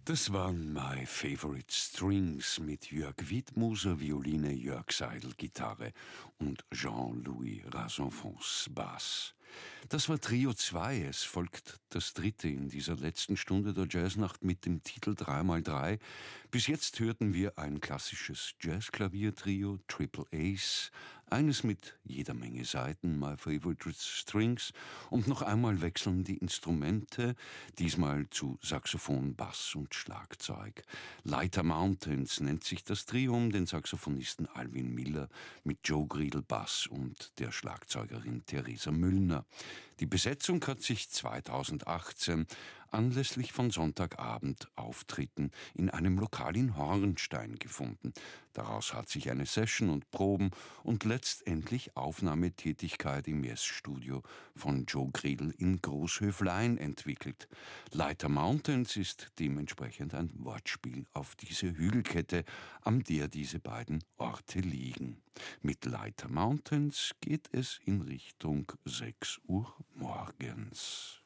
Das waren My Favorite Strings mit Jörg Wiedmuser, Violine, Jörg Seidel, Gitarre und Jean-Louis Rassenfons, Bass. Das war Trio 2. Es folgt das dritte in dieser letzten Stunde der Jazznacht mit dem Titel 3x3. Bis jetzt hörten wir ein klassisches Jazzklaviertrio, Triple Ace, eines mit jeder Menge Saiten, My Favorite Strings, und noch einmal wechseln die Instrumente, diesmal zu Saxophon, Bass und Schlagzeug. Lighter Mountains nennt sich das Trio um den Saxophonisten Alvin Miller mit Joe Griedel Bass und der Schlagzeugerin Theresa Müllner. Die Besetzung hat sich 2018 anlässlich von Sonntagabend-Auftritten in einem Lokal in Hornstein gefunden. Daraus hat sich eine Session und Proben und letztendlich Aufnahmetätigkeit im Yes-Studio von Joe Griedel in Großhöflein entwickelt. Lighter Mountains ist dementsprechend ein Wortspiel auf diese Hügelkette, an der diese beiden Orte liegen. Mit Lighter Mountains geht es in Richtung 6 Uhr morgens.